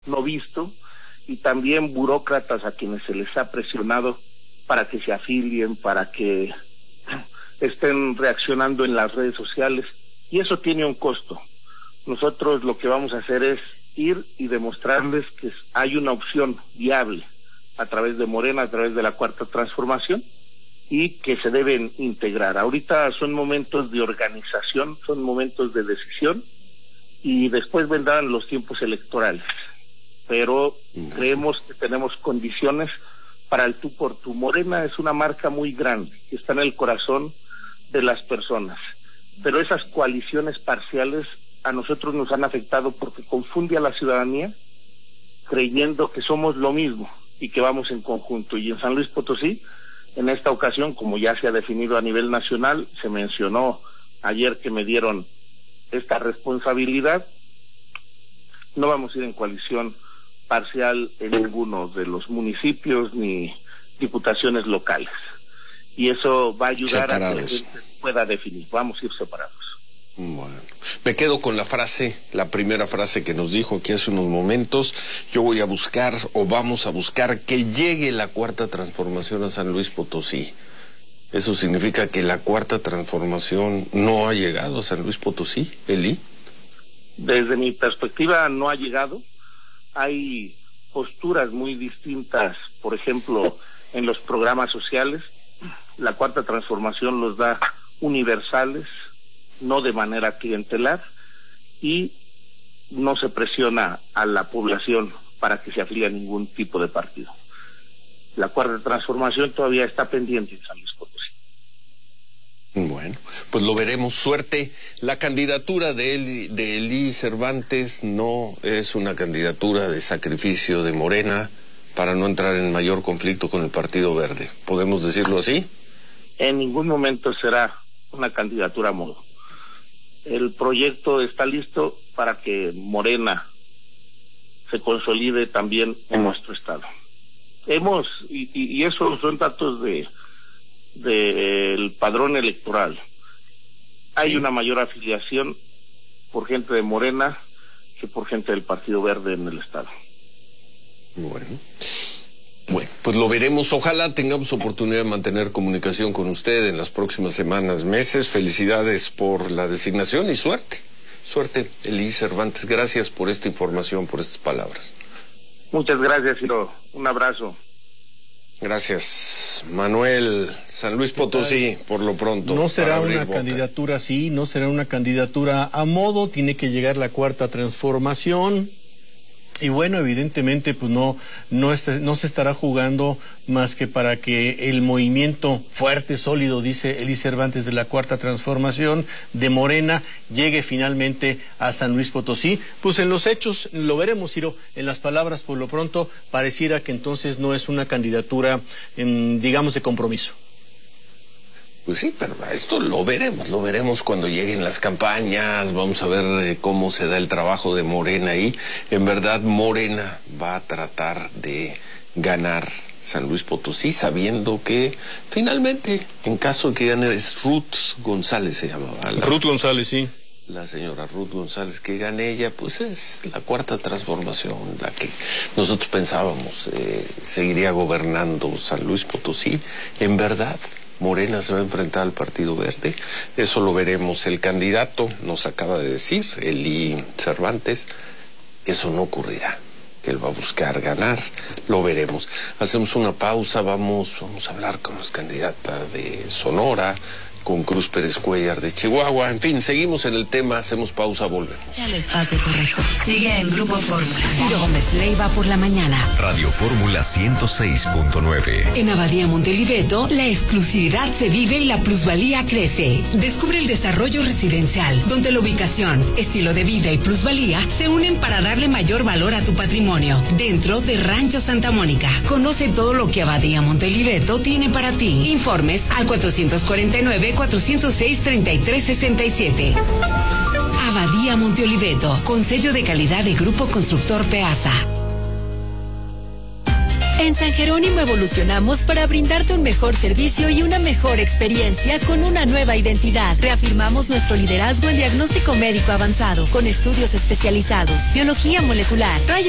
no visto, y también burócratas a quienes se les ha presionado para que se afilien, para que estén reaccionando en las redes sociales, y eso tiene un costo. Nosotros lo que vamos a hacer es ir y demostrarles que hay una opción viable a través de Morena, a través de la Cuarta Transformación, y que se deben integrar. Ahorita son momentos de organización, son momentos de decisión, y después vendrán los tiempos electorales. Pero creemos que tenemos condiciones para el tú por tú. Morena es una marca muy grande, que está en el corazón de las personas. Pero esas coaliciones parciales a nosotros nos han afectado porque confunde a la ciudadanía creyendo que somos lo mismo y que vamos en conjunto. Y en San Luis Potosí, en esta ocasión, como ya se ha definido a nivel nacional, se mencionó ayer que me dieron esta responsabilidad, no vamos a ir en coalición parcial en ninguno de los municipios ni diputaciones locales. Y eso va a ayudar separados, a que la gente pueda definir. Vamos a ir separados. Bueno, me quedo con la frase, la primera frase que nos dijo aquí hace unos momentos. Yo voy a buscar, o vamos a buscar, que llegue la Cuarta Transformación a San Luis Potosí. ¿Eso significa que la Cuarta Transformación no ha llegado a San Luis Potosí, Eli? Desde mi perspectiva no ha llegado. Hay posturas muy distintas, por ejemplo, en los programas sociales. La Cuarta Transformación los da universales, no de manera clientelar, y no se presiona a la población para que se afilie a ningún tipo de partido. La Cuarta Transformación todavía está pendiente en San Luis Potosí. Bueno, pues lo veremos. Suerte. La candidatura de Eli Cervantes no es una candidatura de sacrificio de Morena para no entrar en mayor conflicto con el Partido Verde. ¿Podemos decirlo así? En ningún momento será una candidatura a modo. El proyecto está listo para que Morena se consolide también en nuestro estado. Y esos son datos del padrón electoral. Hay una mayor afiliación por gente de Morena que por gente del Partido Verde en el estado. Bueno, pues lo veremos. Ojalá tengamos oportunidad de mantener comunicación con usted en las próximas semanas, meses. Felicidades por la designación y suerte. Suerte, Eli Cervantes. Gracias por esta información, por estas palabras. Muchas gracias, Ciro. Un abrazo. Gracias, Manuel. San Luis Potosí, por lo pronto. No será una candidatura así, no será una candidatura a modo. Tiene que llegar la Cuarta Transformación. Y bueno, evidentemente, pues no se estará jugando más que para que el movimiento fuerte, sólido, dice Eli Cervantes, de la Cuarta Transformación de Morena, llegue finalmente a San Luis Potosí. Pues en los hechos lo veremos, Ciro. En las palabras, por lo pronto, pareciera que entonces no es una candidatura, digamos, de compromiso. Pues sí, pero esto lo veremos cuando lleguen las campañas. Vamos a ver cómo se da el trabajo de Morena ahí. En verdad, Morena va a tratar de ganar San Luis Potosí, sabiendo que finalmente, en caso de que gane, es Ruth González, se llamaba. Ruth González, sí. La señora Ruth González, que gane ella, pues es la Cuarta Transformación, la que nosotros pensábamos seguiría gobernando San Luis Potosí. En verdad, Morena se va a enfrentar al Partido Verde. Eso lo veremos. El candidato nos acaba de decir, Eli Cervantes, que eso no ocurrirá, que él va a buscar ganar. Lo veremos. Hacemos una pausa, vamos a hablar con los candidatas de Sonora, con Cruz Pérez Cuellar de Chihuahua. En fin, seguimos en el tema, hacemos pausa, volvemos. El espacio correcto. Sigue en Grupo Fórmula. Ciro Gómez Leiva por la mañana. Radio Fórmula 106.9. En Abadía Monteliveto, la exclusividad se vive y la plusvalía crece. Descubre el desarrollo residencial, donde la ubicación, estilo de vida y plusvalía se unen para darle mayor valor a tu patrimonio. Dentro de Rancho Santa Mónica. Conoce todo lo que Abadía Monteliveto tiene para ti. Informes al 449-406-3367. Abadía Monteoliveto, con sello de calidad de Grupo Constructor Peasa. En San Jerónimo evolucionamos para brindarte un mejor servicio y una mejor experiencia con una nueva identidad. Reafirmamos nuestro liderazgo en diagnóstico médico avanzado, con estudios especializados, biología molecular, rayos